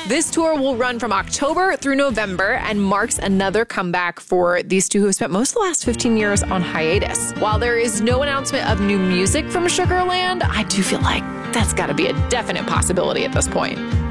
This tour will run from October through November and marks another comeback for these two who have spent most of the last 15 years on hiatus. While there is no announcement of new music from Sugarland, I do feel like that's got to be a definite possibility at this point.